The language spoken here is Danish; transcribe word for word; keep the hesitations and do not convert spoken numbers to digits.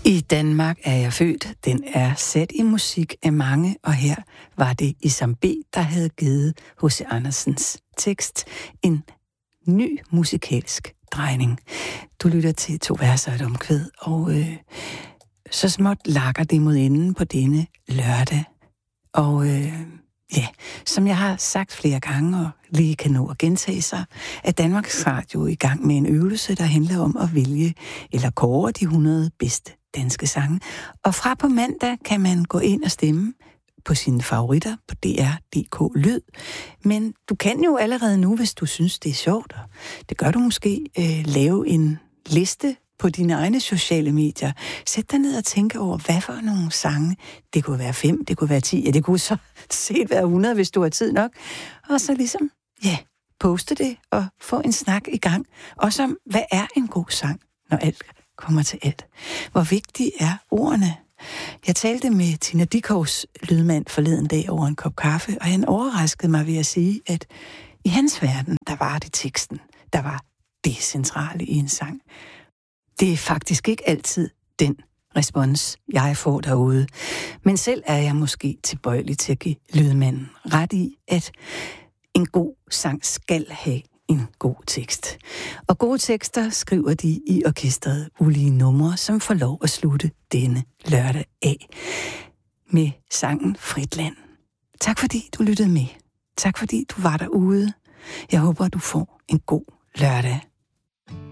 I Danmark er jeg født. Den er sat i musik af mange, og her var det Isam B, der havde givet H C Andersens tekst en ny musikalsk drejning. Du lytter til To verser og et omkvæd, og øh, så småt lakker det mod enden på denne lørdag. Og øh, ja, som jeg har sagt flere gange, og lige kan nå at gentage sig, er Danmarks Radio i gang med en øvelse, der handler om at vælge eller kåre de hundrede bedste danske sange. Og fra på mandag kan man gå ind og stemme på sine favoritter på D R punktum d k Lyd. Men du kan jo allerede nu, hvis du synes, det er sjovt, og det gør du måske, øh, lave en liste på dine egne sociale medier. Sæt dig ned og tænk over, hvad for nogle sange. Det kunne være fem, det kunne være ti, ja, det kunne så set være hundrede, hvis du har tid nok. Og så ligesom, ja, poste det og få en snak i gang. Også om, hvad er en god sang, når alt kommer til alt. Hvor vigtige er ordene? Jeg talte med Tina Dickows lydmand forleden dag over en kop kaffe, og han overraskede mig ved at sige, at i hans verden, der var det teksten, der var det centrale i en sang. Det er faktisk ikke altid den respons, jeg får derude. Men selv er jeg måske tilbøjelig til at give lydmanden ret i, at en god sang skal have en god tekst. Og gode tekster skriver de i orkestret Ulige Numre, som får lov at slutte denne lørdag af med sangen Fritland. Tak fordi du lyttede med. Tak fordi du var derude. Jeg håber, du får en god lørdag.